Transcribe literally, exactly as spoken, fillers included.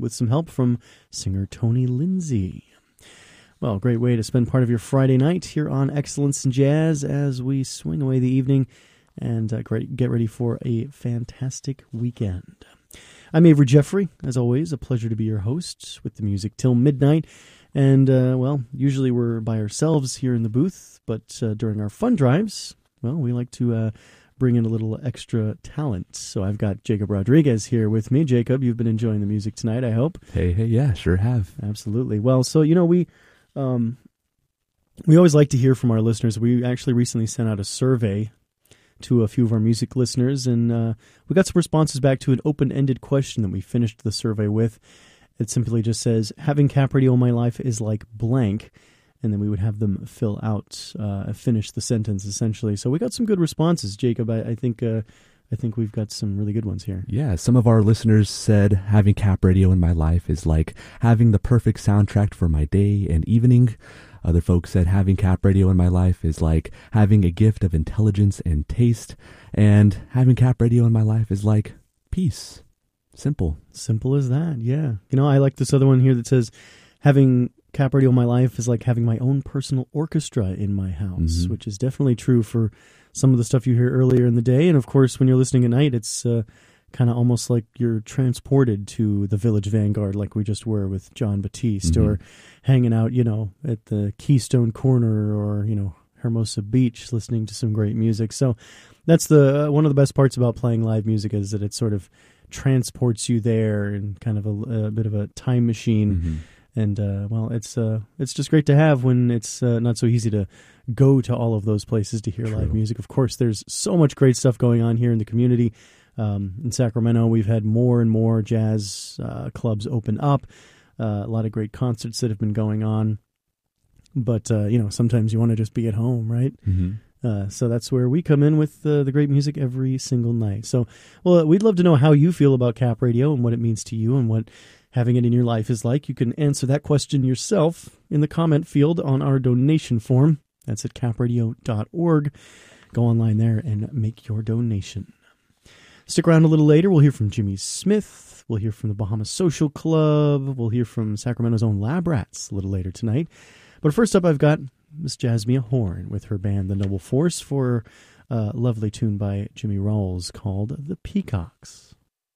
with some help from singer Tony Lindsay. Well, great way to spend part of your Friday night here on Excellence in Jazz as we swing away the evening and uh, great, get ready for a fantastic weekend. I'm Avery Jeffrey. As always, a pleasure to be your host with the music till midnight. And, uh, well, usually we're by ourselves here in the booth, but uh, during our fun drives, well, we like to uh, bring in a little extra talent. So I've got Jacob Rodriguez here with me. Jacob, you've been enjoying the music tonight, I hope. Hey, hey, yeah, sure have. Absolutely. Well, so, you know, we... Um, we always like to hear from our listeners. We actually recently sent out a survey to a few of our music listeners, and uh, we got some responses back to an open-ended question that we finished the survey with. It simply just says, having Cap Radio in my life is like blank, and then we would have them fill out, uh, finish the sentence, essentially. So we got some good responses, Jacob. I, I think uh, I think we've got some really good ones here. Yeah, some of our listeners said having Cap Radio in my life is like having the perfect soundtrack for my day and evening. Other folks said having Cap Radio in my life is like having a gift of intelligence and taste. And having Cap Radio in my life is like peace. Simple. Simple as that, yeah. You know, I like this other one here that says having Cap Radio in my life is like having my own personal orchestra in my house, mm-hmm. which is definitely true for some of the stuff you hear earlier in the day. And of course, when you're listening at night, it's uh, kind of almost like you're transported to the Village Vanguard, like we just were with John Batiste, mm-hmm. or hanging out, you know, at the Keystone Corner or, you know, Hermosa Beach, listening to some great music. So that's the uh, one of the best parts about playing live music is that it sort of transports you there in kind of a, a bit of a time machine. Mm-hmm. And, uh, well, it's uh, it's just great to have when it's uh, not so easy to go to all of those places to hear True. live music. Of course, there's so much great stuff going on here in the community. Um, in Sacramento, we've had more and more jazz uh, clubs open up, uh, a lot of great concerts that have been going on. But, uh, you know, sometimes you want to just be at home, right? Mm-hmm. Uh, so that's where we come in with uh, the great music every single night. So, well, we'd love to know how you feel about Cap Radio and what it means to you and what having it in your life is like. You can answer that question yourself in the comment field on our donation form. That's at cap radio dot org. Go online there and make your donation. Stick around a little later. We'll hear from Jimmy Smith. We'll hear from the Bahamas Social Club. We'll hear from Sacramento's own Lab Rats a little later tonight. But first up, I've got Miss Jasmia Horn with her band, The Noble Force, for a lovely tune by Jimmy Rawls called The Peacocks.